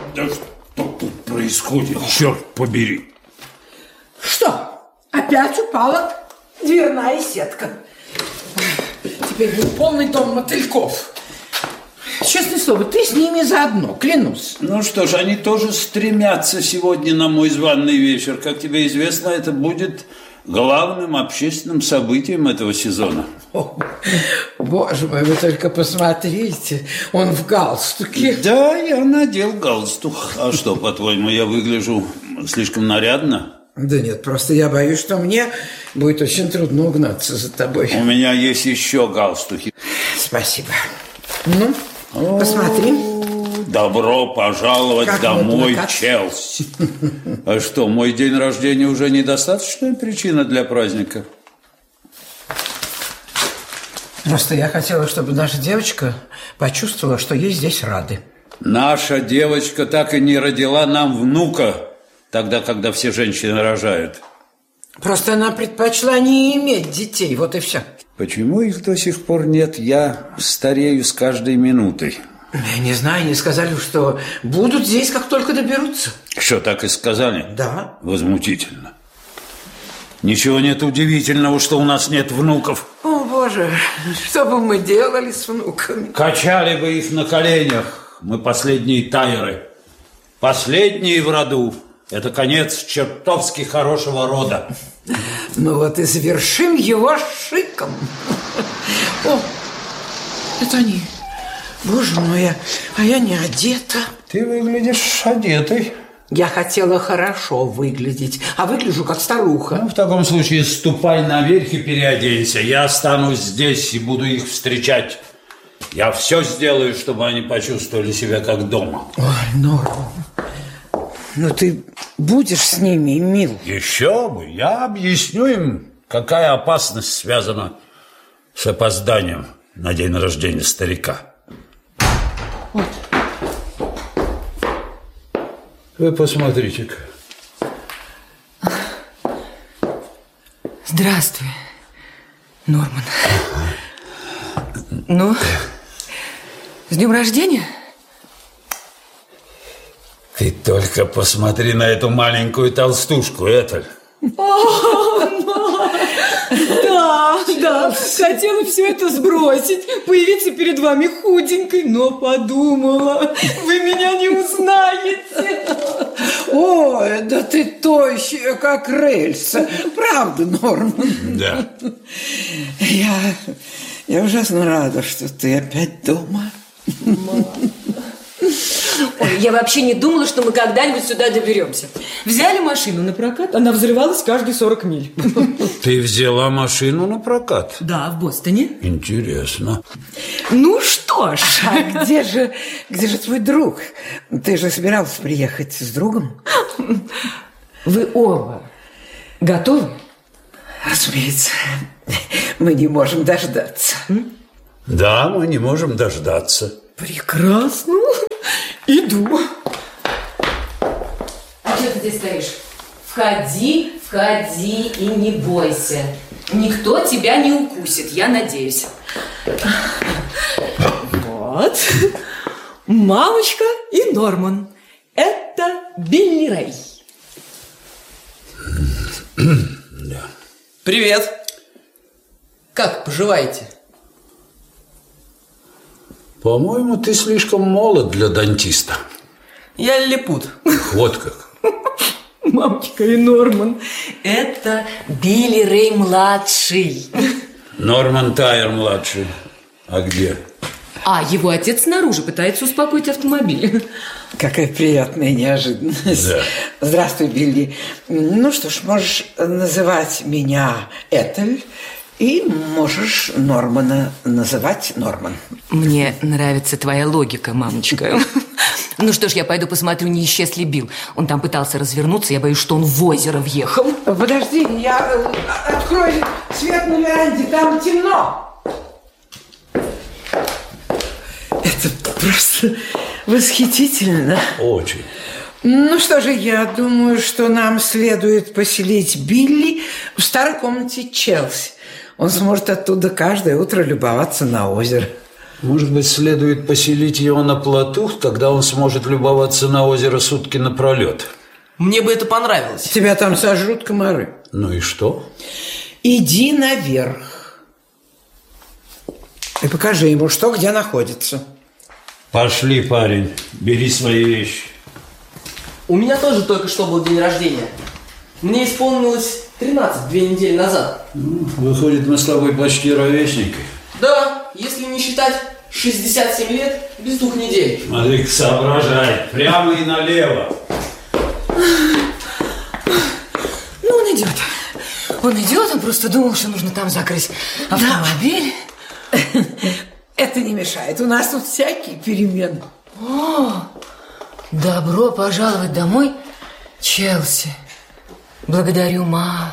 Да что тут происходит, черт побери? Что? Опять упала дверная сетка. Теперь будет полный дом мотыльков. Честное слово, ты с ними заодно, клянусь. Ну что ж, они тоже стремятся сегодня на мой званый вечер. Как тебе известно, это будет главным общественным событием этого сезона. О, боже мой, вы только посмотрите, он в галстуке. Да, я надел галстук. А что, по-твоему, я выгляжу слишком нарядно? Да нет, просто я боюсь, что мне будет очень трудно угнаться за тобой. У меня есть еще галстуки. Спасибо. Ну, посмотри. Добро пожаловать как домой, Челси. А что, мой день рождения уже недостаточная причина для праздника? Просто я хотела, чтобы наша девочка почувствовала, что ей здесь рады. Наша девочка так и не родила нам внука, тогда, когда все женщины рожают. Просто она предпочла не иметь детей, вот и все. Почему их до сих пор нет? Я старею с каждой минутой. Я не знаю, они сказали, что будут здесь, как только доберутся. Что, так и сказали? Да. Возмутительно. Ничего нет удивительного, что у нас нет внуков. О, Боже, что бы мы делали с внуками? Качали бы их на коленях. Мы последние тайры. Последние в роду. Это конец чертовски хорошего рода. Ну вот и завершим его шиком. О, это они. Боже мой, а я не одета. Ты выглядишь одетой. Я хотела хорошо выглядеть, а выгляжу как старуха. Ну, в таком случае ступай наверх и переоденься. Я останусь здесь и буду их встречать. Я все сделаю, чтобы они почувствовали себя как дома. Ой, Норм, ну ты будешь с ними, мил? Еще бы. Я объясню им, какая опасность связана с опозданием на день рождения старика. Вот. Вы посмотрите-ка. Здравствуй, Норман. Ну, с днем рождения? Ты только посмотри на эту маленькую толстушку, Этель. Да, хотела все это сбросить, появиться перед вами худенькой, но подумала, вы меня не узнаете. Ой, да ты тощая, как рельса. Правда, Норман? Да. Я ужасно рада, что ты опять дома. Ой, я вообще не думала, что мы когда-нибудь сюда доберемся. Взяли машину на прокат, она взрывалась каждые 40 миль. Ты взяла машину на прокат? Да, в Бостоне. Интересно. Ну что ж. А где же твой друг? Ты же собирался приехать с другом? Вы оба готовы? Разумеется, мы не можем дождаться. Да, мы не можем дождаться. Прекрасно. Иду. А что ты здесь стоишь? Входи и не бойся. Никто тебя не укусит, я надеюсь. Вот. Мамочка и Норман. Это Билли Рэй. Да. Привет. Как поживаете? По-моему, ты слишком молод для дантиста. Я лилипут. Вот как. Мамочка и Норман. Это Билли Рэй младший. Норман Тайер младший. А где? А его отец снаружи пытается успокоить автомобиль. Какая приятная неожиданность. Да. Здравствуй, Билли. Ну что ж, можешь называть меня Этель, и можешь Нормана называть Норман. Мне нравится твоя логика, мамочка. Ну что ж, я пойду посмотрю, не исчез ли Билл. Он там пытался развернуться, я боюсь, что он в озеро въехал. Подожди, я открою свет на веранде, там темно. Это просто восхитительно. Очень. Ну что же, я думаю, что нам следует поселить Билли в старой комнате Челси. Он сможет оттуда каждое утро любоваться на озеро. Может быть, следует поселить его на плоту, тогда он сможет любоваться на озеро сутки напролет. Мне бы это понравилось. Тебя там сожрут комары. Ну и что? Иди наверх и покажи ему, что где находится. Пошли, парень, бери свои вещи. У меня тоже только что был день рождения. Мне исполнилось 13 2 недели назад. Выходит, мы с тобой почти ровесники. Да, если не считать 67 лет без 2 недель. Смотри-ка, соображай. Прямо и налево. Ну, он идет. Он идет, он просто думал, что нужно там закрыть автомобиль. Это не мешает. У нас тут всякие перемены. О, добро пожаловать домой, Челси. Благодарю, ма.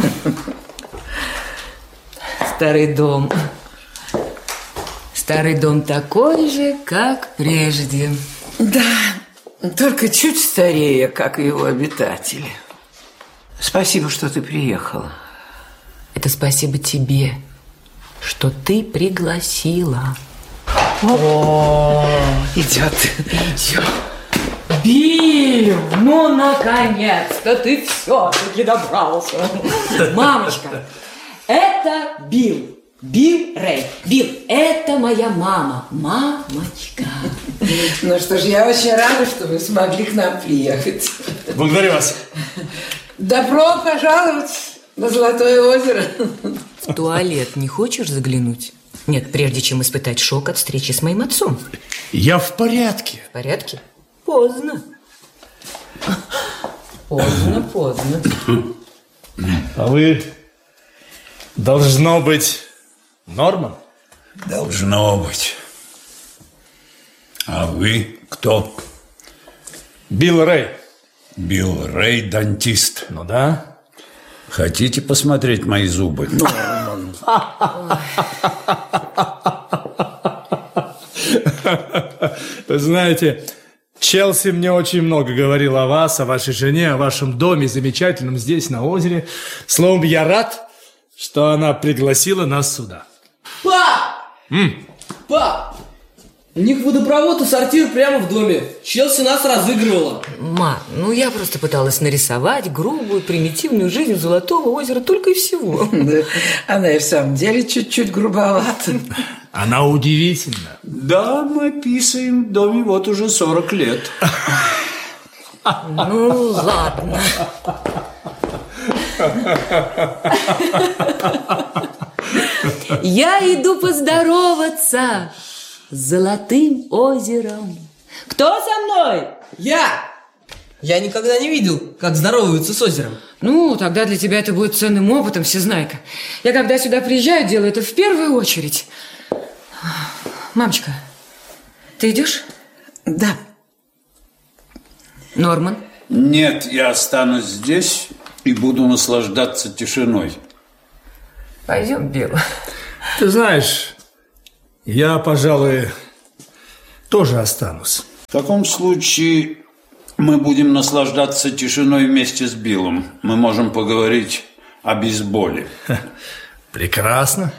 Старый дом. Старый дом такой же, как прежде. Да, только чуть старее, как и его обитатели. Спасибо, что ты приехала. Это спасибо тебе, что ты пригласила. Идет. Билл, ну, наконец-то ты все-таки добрался. Мамочка, это Билл. Билл Рэй. Билл, это моя мама. Мамочка. Ну что ж, я очень рада, что вы смогли к нам приехать. Благодарю вас. Добро пожаловать на Золотое озеро. В туалет не хочешь заглянуть? Нет, прежде чем испытать шок от встречи с моим отцом. Я в порядке. В порядке? Поздно. Поздно. А вы, должно быть, Норман? Должно быть. А вы кто? Билл Рэй. Билл Рэй, дантист. Ну да. Хотите посмотреть мои зубы? Вы знаете, Челси мне очень много говорил о вас, о вашей жене, о вашем доме замечательном здесь, на озере. Словом, я рад, что она пригласила нас сюда. Пап! Пап! У них водопровод и сортир прямо в доме. Челси нас разыгрывала. Ма, ну я просто пыталась нарисовать грубую, примитивную жизнь Золотого озера, только и всего. Да, она и в самом деле чуть-чуть грубовата. Она удивительна. Да, мы писаем в доме вот уже 40 лет. Ну, ладно. Я иду поздороваться с Золотым озером. Кто со мной? Я никогда не видел, как здороваются с озером. Ну, тогда для тебя это будет ценным опытом, всезнайка. Я когда сюда приезжаю, делаю это в первую очередь. Мамочка, ты идешь? Да. Норман? Нет, я останусь здесь и буду наслаждаться тишиной. Пойдем, Билл. Ты знаешь, я, пожалуй, тоже останусь. В таком случае мы будем наслаждаться тишиной вместе с Биллом. Мы можем поговорить о бейсболе. Прекрасно.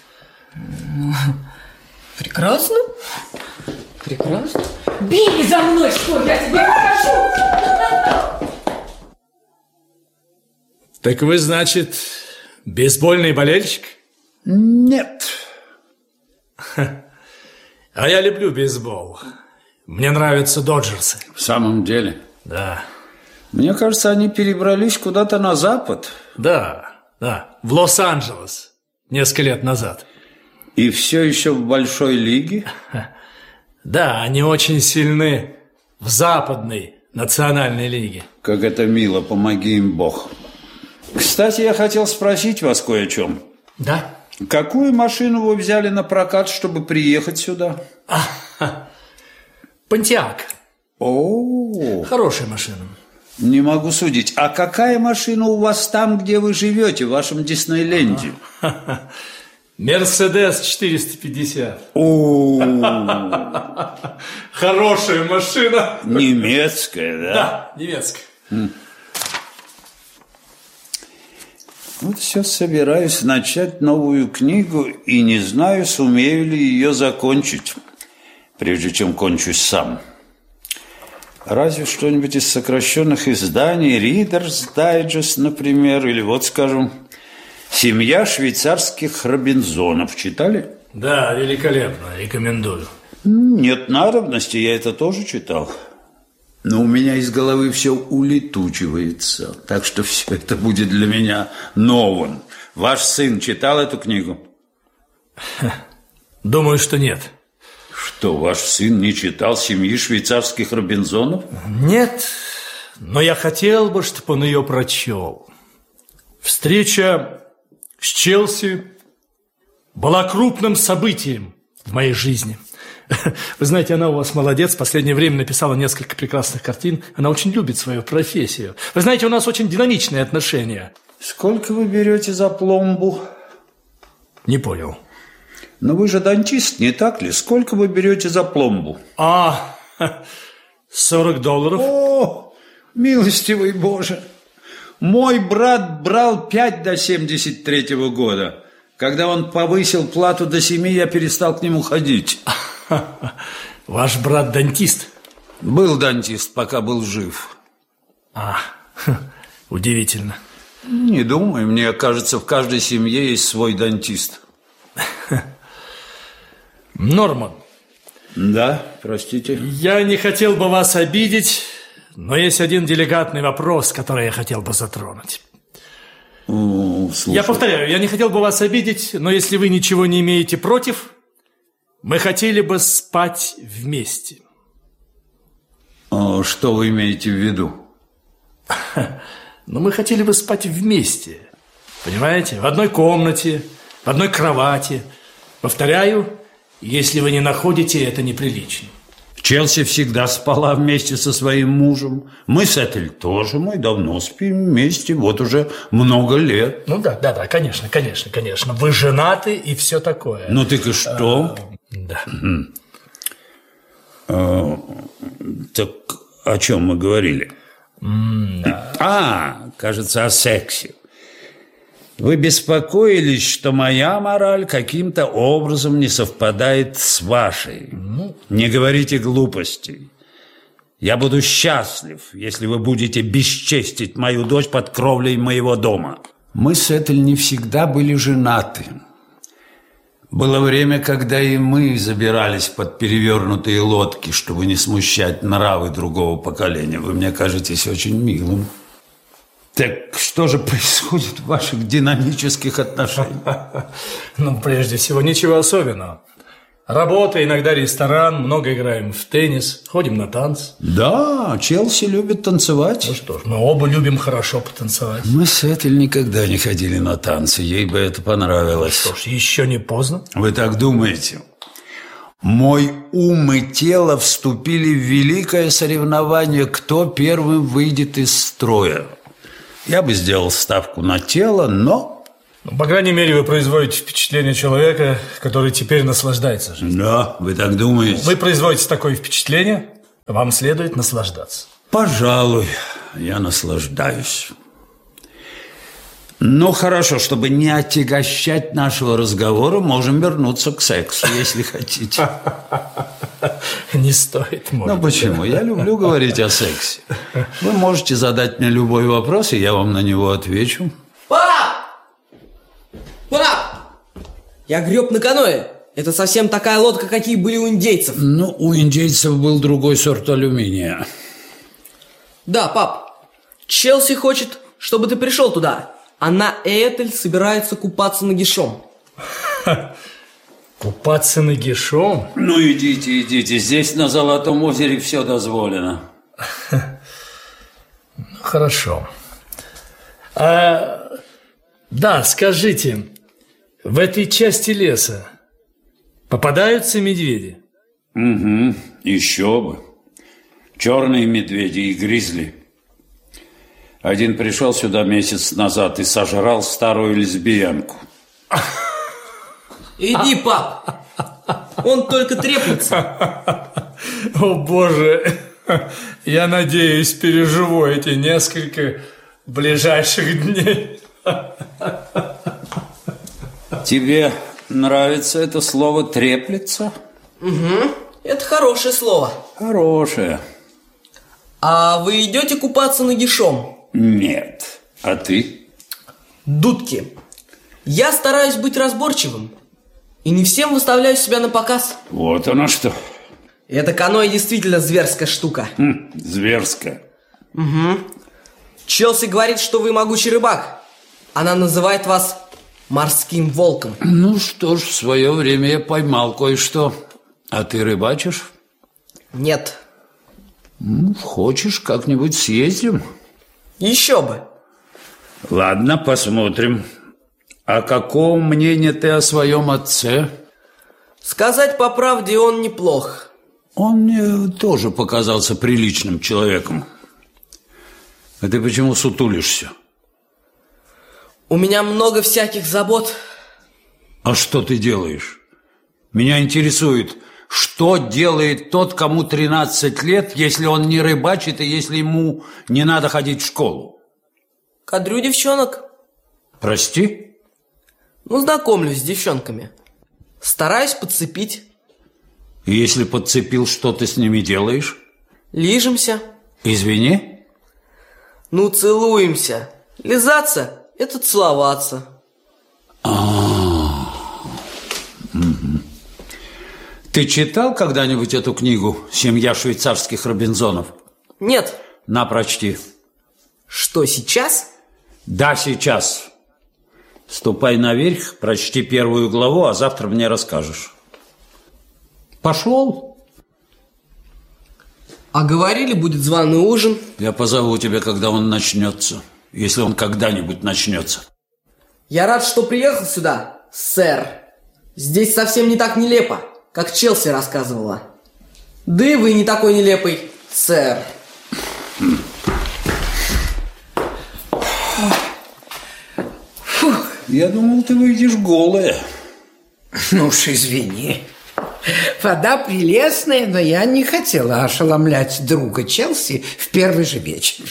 Прекрасно. Прекрасно. Билли, за мной, что я тебе покажу. Так вы, значит, бейсбольный болельщик? Нет. А я люблю бейсбол. Мне нравятся доджерсы. В самом деле? Да. Мне кажется, они перебрались куда-то на запад. Да, в Лос-Анджелес несколько лет назад. И все еще в большой лиге? Да, они очень сильны в западной национальной лиге. Как это мило, помоги им Бог. Кстати, я хотел спросить вас кое о чем. Да? Какую машину вы взяли на прокат, чтобы приехать сюда? Понтиак. О, Хорошая машина. не могу судить. А какая машина у вас там, где вы живете, в вашем Диснейленде? Мерседес 450. О, Хорошая машина. немецкая, да? Да, немецкая. Вот все собираюсь начать новую книгу и не знаю, сумею ли ее закончить, прежде чем кончусь сам. Разве что-нибудь из сокращенных изданий, Reader's Digest, например, или вот, скажем, «Семья швейцарских Робинзонов». Читали? Да, великолепно, рекомендую. Нет надобности, я это тоже читал. Но у меня из головы все улетучивается, так что все это будет для меня новым. Ваш сын читал эту книгу? Думаю, что нет. Что, ваш сын не читал «Семьи швейцарских Робинзонов»? Нет, но я хотел бы, чтобы он ее прочел. Встреча с Челси была крупным событием в моей жизни. Вы знаете, она у вас молодец, в последнее время написала несколько прекрасных картин. Она очень любит свою профессию. Вы знаете, у нас очень динамичные отношения. Сколько вы берете за пломбу? Не понял. Но вы же дантист, не так ли? Сколько вы берете за пломбу? $40. О, милостивый Боже! Мой брат брал 5 до 73-го года. Когда он повысил плату до 7, я перестал к нему ходить. Ваш брат дантист? Был дантист, пока был жив. Удивительно. Не думаю, мне кажется, в каждой семье есть свой дантист. Норман. Да, простите. Я не хотел бы вас обидеть, но есть один деликатный вопрос, который я хотел бы затронуть. Я повторяю, я не хотел бы вас обидеть, но если вы ничего не имеете против, мы хотели бы спать вместе. Что вы имеете в виду? Ну, мы хотели бы спать вместе. Понимаете? В одной комнате, в одной кровати. Повторяю, если вы не находите это неприличным. Челси всегда спала вместе со своим мужем. Мы с Этель тоже, мы давно спим вместе, вот уже много лет. Ну да, конечно. Вы женаты и все такое. Ну так и что? Да. Так о чем мы говорили? Кажется, о сексе. Вы беспокоились, что моя мораль каким-то образом не совпадает с вашей. Не говорите глупостей. Я буду счастлив, если вы будете бесчестить мою дочь под кровлей моего дома. Мы с Этель не всегда были женаты. Было время, когда и мы забирались под перевернутые лодки, чтобы не смущать нравы другого поколения. Вы мне кажетесь очень милым. Так что же происходит в ваших динамических отношениях? Ну, прежде всего, ничего особенного. Работа, иногда ресторан, много играем в теннис, ходим на танцы. Да, Челси любит танцевать. Ну что ж, мы оба любим хорошо потанцевать. Мы с Этель никогда не ходили на танцы, ей бы это понравилось. Ну что ж, еще не поздно. Вы так думаете? Мой ум и тело вступили в великое соревнование, кто первым выйдет из строя. Я бы сделал ставку на тело, но... По крайней мере, вы производите впечатление человека, который теперь наслаждается жизнью. Да, вы так думаете? Вы производите такое впечатление, вам следует наслаждаться. Пожалуй, я наслаждаюсь. Ну, хорошо, чтобы не отягощать нашего разговора, можем вернуться к сексу, если хотите. Не стоит, может. Ну, почему? Я люблю говорить о сексе. Вы можете задать мне любой вопрос, и я вам на него отвечу. Пап! Я греб на каноэ. Это совсем такая лодка, какие были у индейцев. Ну, у индейцев был другой сорт алюминия. Да, пап. Челси хочет, чтобы ты пришел туда. Она и Этель собираются купаться нагишом. Купаться нагишом? Ну, идите. Здесь на Золотом озере все дозволено. Хорошо. Да, скажите, в этой части леса попадаются медведи? Угу, еще бы. Черные медведи и гризли. Один пришел сюда месяц назад и сожрал старую лесбиянку. Иди, пап. Он только треплется. О, Боже. Я надеюсь, переживу эти несколько ближайших дней. Тебе нравится это слово «треплется»? Угу, это хорошее слово. Хорошее. А вы идете купаться нагишом? Нет. А ты? Дудки. Я стараюсь быть разборчивым. И не всем выставляю себя на показ. Вот оно что. Это каноэ действительно зверская штука. Зверская. Угу. Челси говорит, что вы могучий рыбак. Она называет вас морским волком. Ну что ж, в свое время я поймал кое-что. А ты рыбачишь? Нет. Хочешь, как-нибудь съездим? Еще бы. Ладно, посмотрим. А какого мнения ты о своем отце? Сказать по правде, он неплох. Он мне тоже показался приличным человеком. А ты почему сутулишься? У меня много всяких забот. А что ты делаешь? Меня интересует, что делает тот, кому 13 лет, если он не рыбачит и если ему не надо ходить в школу? Кадрю девчонок. Прости? Ну, знакомлюсь с девчонками. Стараюсь подцепить. И если подцепил, что ты с ними делаешь? Лижемся. Извини? Ну, целуемся. Лизаться – это целоваться. Ты читал когда-нибудь эту книгу «Семья швейцарских Робинзонов»? Нет. На, прочти. Что, сейчас? Да, сейчас. Ступай наверх, прочти 1 главу, а завтра мне расскажешь. Пошел. А говорили, будет званый ужин. Я позову тебя, когда он начнется. Если он когда-нибудь начнется. Я рад, что приехал сюда, сэр. Здесь совсем не так нелепо, как Челси рассказывала. Да и вы не такой нелепый, сэр. Я думал, ты выйдешь голая. Ну уж извини. Вода прелестная, но я не хотела ошеломлять друга Челси в первый же вечер.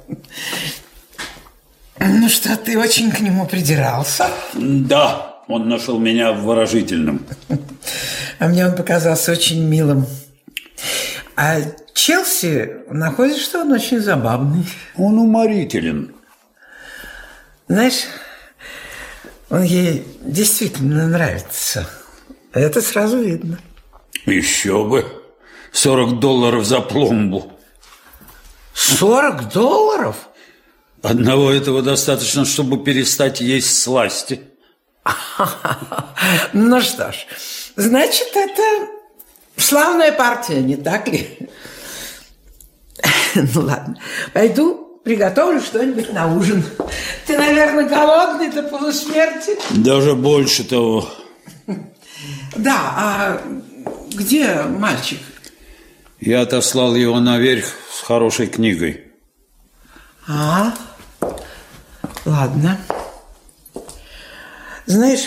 Ну что, ты очень к нему придирался? Да, он нашел меня обворожительным. А мне он показался очень милым. А Челси находит, что он очень забавный. Он уморителен. Знаешь, он ей действительно нравится. Это сразу видно. Еще бы. $40 за пломбу. $40? Одного этого достаточно, чтобы перестать есть сласти. Ну что ж, значит, это славная партия, не так ли? Ну ладно, пойду приготовлю что-нибудь на ужин. Ты, наверное, голодный до полусмерти? Даже больше того. Да, а где мальчик? Я отослал его наверх с хорошей книгой. Ладно. Знаешь,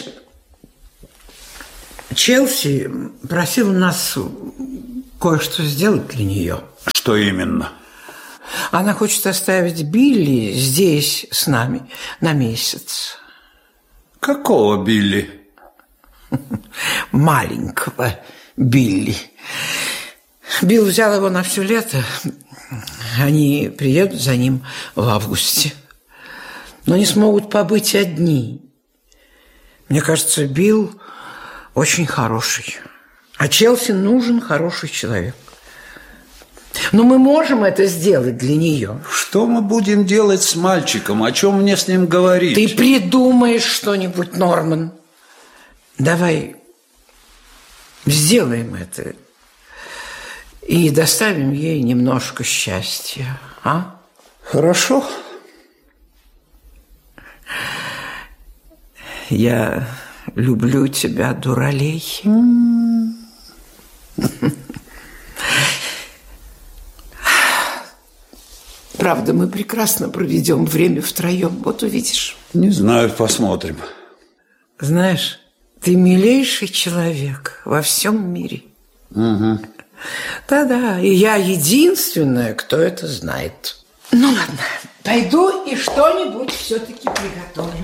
Челси просил нас кое-что сделать для нее. Что именно? Она хочет оставить Билли здесь с нами на месяц. Какого Билли? Маленького Билли. Билл взял его на все лето. Они приедут за ним в августе. Но не смогут побыть одни. Мне кажется, Билл очень хороший. А Челси нужен хороший человек. Но мы можем это сделать для нее. Что мы будем делать с мальчиком? О чем мне с ним говорить? Ты придумаешь что-нибудь, Норман. Давай сделаем это и доставим ей немножко счастья, а? Хорошо. Я люблю тебя, дуралей. Правда, мы прекрасно проведем время втроем, вот увидишь. Не знаю, посмотрим. Знаешь, ты милейший человек во всем мире. Угу. Да-да, и я единственная, кто это знает. Ну ладно, Пойду и что-нибудь все-таки приготовлю.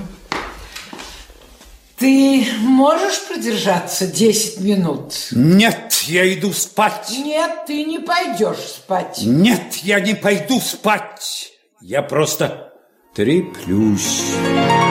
Ты можешь продержаться 10 минут? Нет, я иду спать. Нет, ты не пойдешь спать. Нет, я не пойду спать. Я просто треплюсь.